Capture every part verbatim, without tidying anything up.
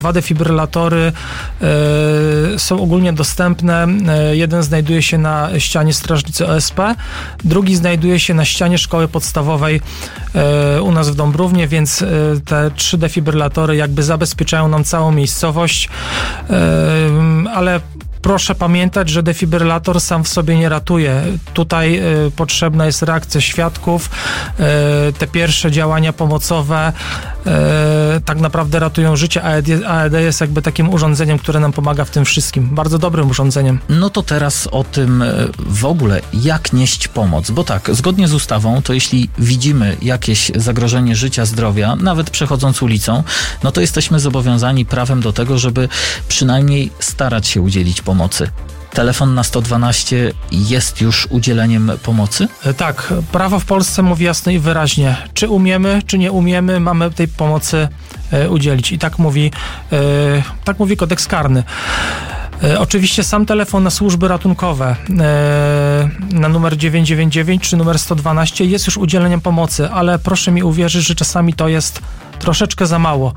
Dwa defibrylatory y, są ogólnie dostępne. Y, jeden znajduje się na ścianie strażnicy O S P, drugi znajduje się na ścianie szkoły podstawowej y, u nas w Dąbrównie, więc y, te trzy defibrylatory jakby zabezpieczają nam całą miejscowość, y, ale proszę pamiętać, że defibrylator sam w sobie nie ratuje. Tutaj y, potrzebna jest reakcja świadków. Y, te pierwsze działania pomocowe y, tak naprawdę ratują życie, a E D jest jakby takim urządzeniem, które nam pomaga w tym wszystkim. Bardzo dobrym urządzeniem. No to teraz o tym w ogóle, jak nieść pomoc. Bo tak, zgodnie z ustawą, to jeśli widzimy jakieś zagrożenie życia, zdrowia, nawet przechodząc ulicą, no to jesteśmy zobowiązani prawem do tego, żeby przynajmniej starać się udzielić pomocy. pomocy. Telefon na sto dwanaście jest już udzieleniem pomocy? Tak, prawo w Polsce mówi jasno i wyraźnie. Czy umiemy, czy nie umiemy, mamy tej pomocy e, udzielić. I tak mówi, e, tak mówi kodeks karny. E, oczywiście sam telefon na służby ratunkowe e, na numer dziewięćset dziewięćdziesiąt dziewięć czy numer sto dwanaście jest już udzieleniem pomocy, ale proszę mi uwierzyć, że czasami to jest troszeczkę za mało.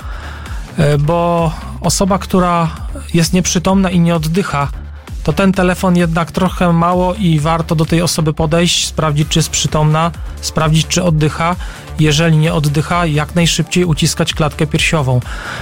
Bo osoba, która jest nieprzytomna i nie oddycha, to ten telefon jednak trochę mało i warto do tej osoby podejść, sprawdzić, czy jest przytomna, sprawdzić, czy oddycha. Jeżeli nie oddycha, jak najszybciej uciskać klatkę piersiową.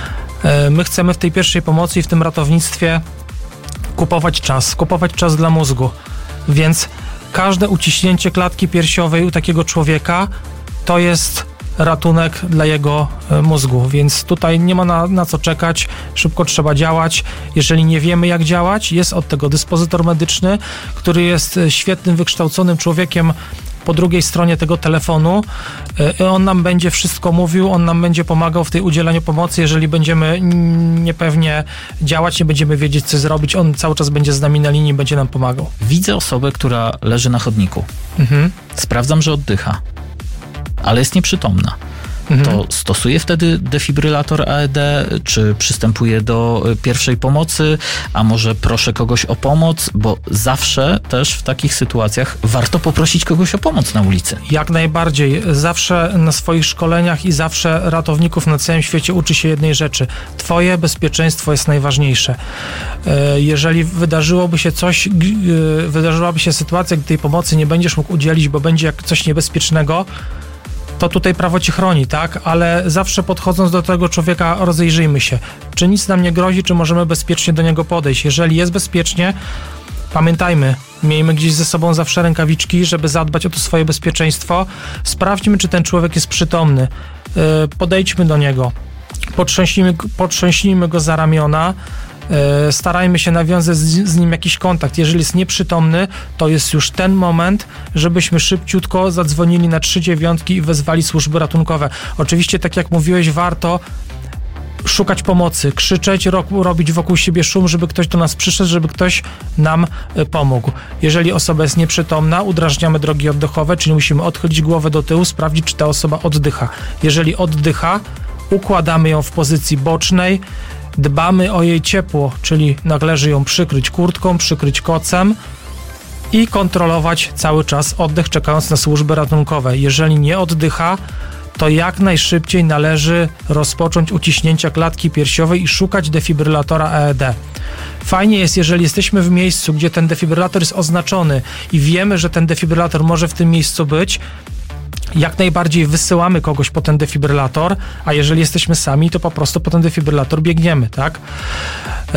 My chcemy w tej pierwszej pomocy i w tym ratownictwie kupować czas, kupować czas dla mózgu, więc każde uciśnięcie klatki piersiowej u takiego człowieka to jest ratunek dla jego mózgu, więc tutaj nie ma na, na co czekać, szybko trzeba działać. Jeżeli nie wiemy, jak działać, jest od tego dyspozytor medyczny, który jest świetnym, wykształconym człowiekiem po drugiej stronie tego telefonu. On nam będzie wszystko mówił, on nam będzie pomagał w tej udzielaniu pomocy. Jeżeli będziemy niepewnie działać, nie będziemy wiedzieć, co zrobić, on cały czas będzie z nami na linii, będzie nam pomagał. Widzę osobę, która leży na chodniku. Mhm. Sprawdzam, że oddycha, ale jest nieprzytomna. Mhm. To stosuje wtedy defibrylator A E D, czy przystępuje do pierwszej pomocy, a może proszę kogoś o pomoc, bo zawsze też w takich sytuacjach warto poprosić kogoś o pomoc na ulicy. Jak najbardziej. Zawsze na swoich szkoleniach i zawsze ratowników na całym świecie uczy się jednej rzeczy. Twoje bezpieczeństwo jest najważniejsze. Jeżeli wydarzyłoby się coś, wydarzyłaby się sytuacja, gdy tej pomocy nie będziesz mógł udzielić, bo będzie jak coś niebezpiecznego, to tutaj prawo ci chroni, tak? Ale zawsze podchodząc do tego człowieka rozejrzyjmy się. Czy nic nam nie grozi, czy możemy bezpiecznie do niego podejść? Jeżeli jest bezpiecznie, pamiętajmy, miejmy gdzieś ze sobą zawsze rękawiczki, żeby zadbać o to swoje bezpieczeństwo. Sprawdźmy, czy ten człowiek jest przytomny. Yy, podejdźmy do niego. Potrząśnijmy, potrząśnijmy go za ramiona. Starajmy się nawiązać z, z nim jakiś kontakt. Jeżeli jest nieprzytomny, to jest już ten moment, żebyśmy szybciutko zadzwonili na trzy dziewiątki i wezwali służby ratunkowe. Oczywiście, tak jak mówiłeś, warto szukać pomocy, krzyczeć, ro, robić wokół siebie szum, żeby ktoś do nas przyszedł, żeby ktoś nam pomógł. Jeżeli osoba jest nieprzytomna, udrażniamy drogi oddechowe, czyli musimy odchylić głowę do tyłu, sprawdzić, czy ta osoba oddycha. Jeżeli oddycha, układamy ją w pozycji bocznej, dbamy o jej ciepło, czyli należy ją przykryć kurtką, przykryć kocem i kontrolować cały czas oddech, czekając na służby ratunkowe. Jeżeli nie oddycha, to jak najszybciej należy rozpocząć uciśnięcia klatki piersiowej i szukać defibrylatora A E D. Fajnie jest, jeżeli jesteśmy w miejscu, gdzie ten defibrylator jest oznaczony i wiemy, że ten defibrylator może w tym miejscu być, jak najbardziej wysyłamy kogoś po ten defibrylator, a jeżeli jesteśmy sami, to po prostu po ten defibrylator biegniemy, tak? Eee,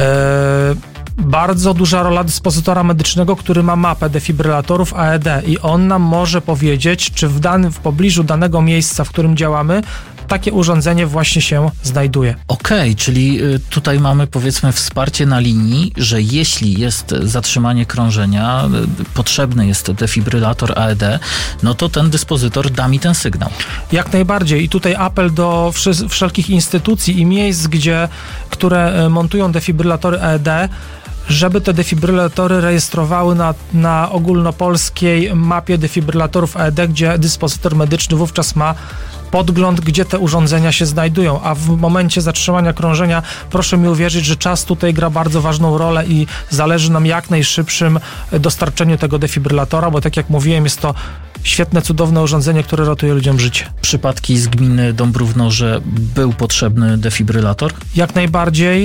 bardzo duża rola dyspozytora medycznego, który ma mapę defibrylatorów A E D i on nam może powiedzieć, czy w danym, w pobliżu danego miejsca, w którym działamy, takie urządzenie właśnie się znajduje. Okej, okay, czyli tutaj mamy, powiedzmy, wsparcie na linii, że jeśli jest zatrzymanie krążenia, potrzebny jest defibrylator A E D, no to ten dyspozytor da mi ten sygnał. Jak najbardziej. I tutaj apel do wszelkich instytucji i miejsc, gdzie, które montują defibrylatory A E D, żeby te defibrylatory rejestrowały na, na ogólnopolskiej mapie defibrylatorów A E D, gdzie dyspozytor medyczny wówczas ma podgląd, gdzie te urządzenia się znajdują, a w momencie zatrzymania krążenia proszę mi uwierzyć, że czas tutaj gra bardzo ważną rolę i zależy nam jak najszybszym dostarczeniu tego defibrylatora, bo tak jak mówiłem, jest to świetne, cudowne urządzenie, które ratuje ludziom życie. Przypadki z gminy Dąbrówno, że był potrzebny defibrylator? Jak najbardziej.